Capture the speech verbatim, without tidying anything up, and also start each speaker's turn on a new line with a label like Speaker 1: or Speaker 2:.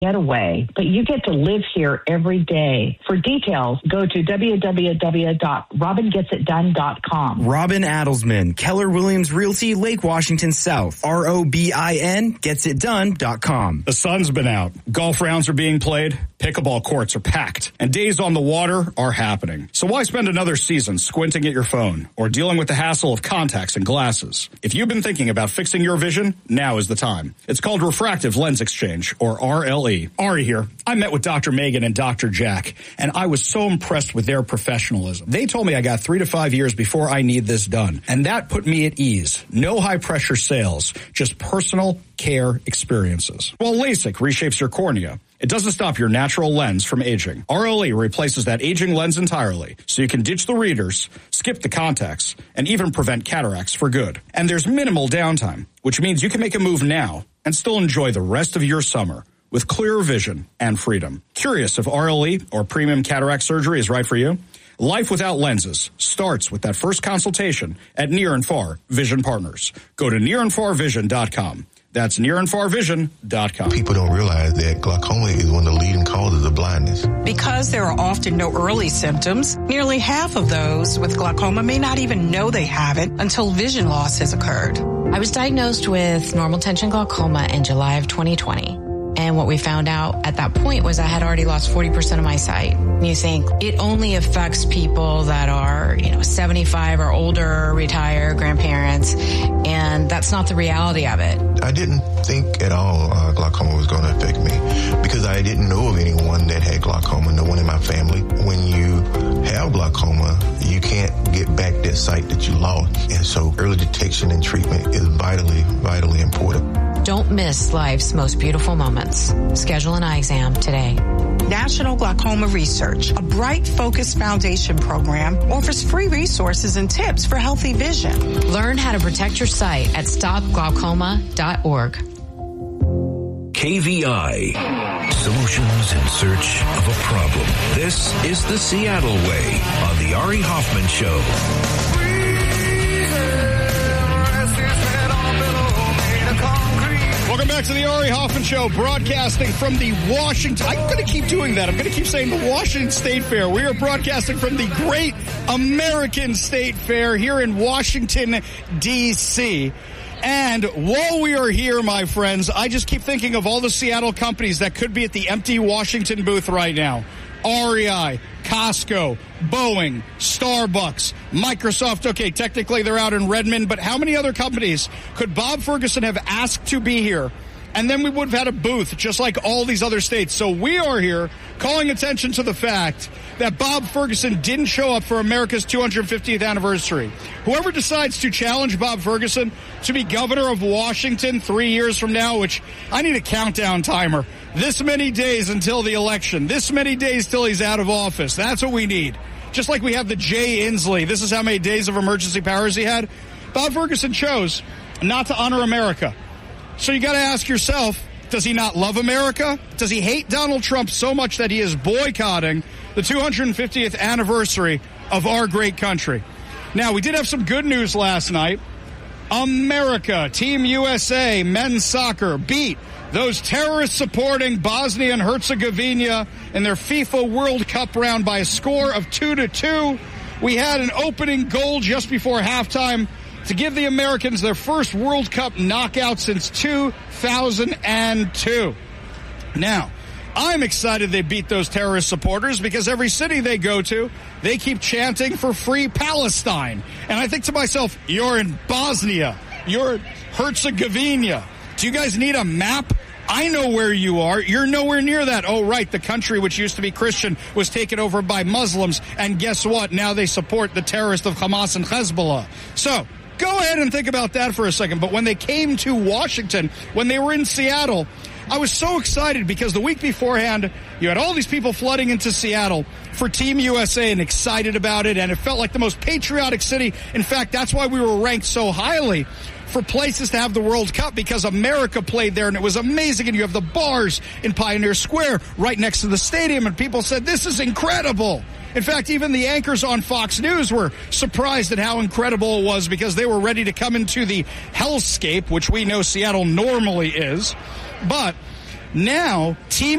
Speaker 1: getaway, but you get to live here every day. For details, go to w w w dot robin gets it done dot com.
Speaker 2: Robin Adelsman, Keller Williams Realty, Lake Washington South. R O B I N gets it done dot com.
Speaker 3: The sun's been out. Golf rounds are being played. Pickleball courts are packed. And days on the water are happening. So why spend another season squinting at your phone or dealing with the hassle of contacts and glasses? If you've been thinking about fixing your vision, now is the time. It's called Refractive Lens Exchange, or R L E. Ari here. I met with Doctor Megan and Doctor Jack, and I was so impressed with their professionalism. They told me I got three to five years before I need this done, and that put me at ease. No high-pressure sales, just personal care experiences. While LASIK reshapes your cornea, it doesn't stop your natural lens from aging. R L E replaces that aging lens entirely, so you can ditch the readers, skip the contacts, and even prevent cataracts for good. And there's minimal downtime, which means you can make a move now and still enjoy the rest of your summer with clearer vision and freedom. Curious if R L E or premium cataract surgery is right for you? Life without lenses starts with that first consultation at Near and Far Vision Partners. Go to near and far vision dot com. That's near and far vision dot com.
Speaker 4: People don't realize that glaucoma is one of the leading causes of blindness.
Speaker 5: Because there are often no early symptoms, nearly half of those with glaucoma may not even know they have it until vision loss has occurred.
Speaker 6: I was diagnosed with normal tension glaucoma in July of twenty twenty. And what we found out at that point was I had already lost forty percent of my sight. You think it only affects people that are, you know, seventy-five or older, retired, grandparents, and that's not the reality of it.
Speaker 4: I didn't think at all uh, glaucoma was going to affect me because I didn't know of anyone that had glaucoma, no one in my family. When you have glaucoma, you can't get back that sight that you lost. And so early detection and treatment is vitally, vitally important.
Speaker 6: Don't miss life's most beautiful moments. Schedule an eye exam today.
Speaker 5: National Glaucoma Research, a bright, focused foundation program, offers free resources and tips for healthy vision.
Speaker 6: Learn how to protect your sight at stop glaucoma dot org.
Speaker 7: K V I. Solutions in search of a problem. This is the Seattle Way on the Ari Hoffman Show.
Speaker 3: Welcome back to the Ari Hoffman Show, broadcasting from the Washington... I'm going to keep doing that. I'm going to keep saying the Washington State Fair. We are broadcasting from the Great American State Fair here in Washington, D C And while we are here, my friends, I just keep thinking of all the Seattle companies that could be at the empty Washington booth right now. R E I, Costco, Boeing, Starbucks, Microsoft. Okay, technically they're out in Redmond, but how many other companies could Bob Ferguson have asked to be here? And then we would have had a booth just like all these other states. So we are here calling attention to the fact that Bob Ferguson didn't show up for America's two hundred fiftieth anniversary. Whoever decides to challenge Bob Ferguson to be governor of Washington three years from now, which I need a countdown timer, this many days until the election, this many days till he's out of office. That's what we need. Just like we have the Jay Inslee. This is how many days of emergency powers he had. Bob Ferguson chose not to honor America. So you got to ask yourself, does he not love America? Does he hate Donald Trump so much that he is boycotting the two hundred fiftieth anniversary of our great country? Now, we did have some good news last night. America, Team U S A, men's soccer, beat those terrorists supporting Bosnia and Herzegovina in their FIFA World Cup round by a score of two to two. We had an opening goal just before halftime to give the Americans their first World Cup knockout since two thousand two. Now, I'm excited they beat those terrorist supporters because every city they go to, they keep chanting for free Palestine. And I think to myself, you're in Bosnia, you're in Herzegovina. Do you guys need a map? I know where you are. You're nowhere near that. Oh, right, the country which used to be Christian was taken over by Muslims. And guess what? Now they support the terrorists of Hamas and Hezbollah. So, go ahead and think about that for a second. But when they came to Washington, when they were in Seattle, I was so excited because the week beforehand, you had all these people flooding into Seattle for Team U S A and excited about it, and it felt like the most patriotic city. In fact, that's why we were ranked so highly for places to have the World Cup, because America played there, and it was amazing. And you have the bars in Pioneer Square right next to the stadium, and people said, this is incredible. In fact, even the anchors on Fox News were surprised at how incredible it was because they were ready to come into the hellscape, which we know Seattle normally is. But Now, T